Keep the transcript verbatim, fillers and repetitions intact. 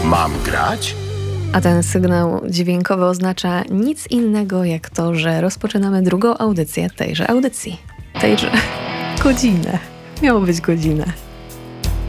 Mam grać? A ten sygnał dźwiękowy oznacza nic innego jak to, że rozpoczynamy drugą audycję tejże audycji. Tejże godzinę. Miało być godzinę.